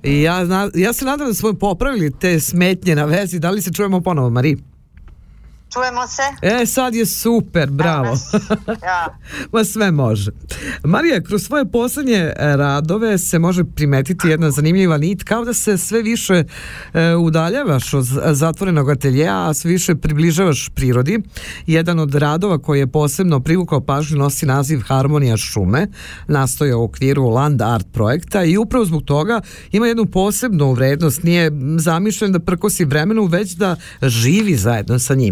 I ja se nadam da smo popravili te smetnje na vezi. Da li se čujemo ponovo, Mari? Čujemo se? Sad je super, bravo. Ja. Ma sve može. Marija, kroz svoje poslednje radove se može primetiti jedna zanimljiva nit, kao da se sve više udaljavaš od zatvorenog ateljeja, a sve više približavaš prirodi. Jedan od radova koji je posebno privukao pažnju nosi naziv Harmonija šume, nastoja u okviru Land Art projekta i upravo zbog toga ima jednu posebnu vrednost. Nije zamišljen da prkosi vremenu, već da živi zajedno sa njim.